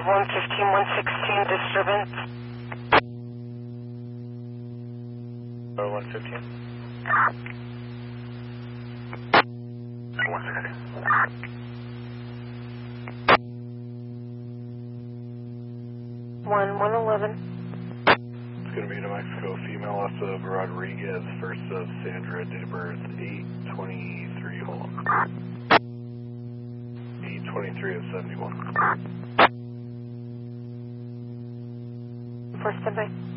115, 116 disturbance. 115. 111. It's going to be New Mexico, female off of Rodriguez, first of Sandra, date of birth 8/23, hold on. 8/23 of 71. First standby.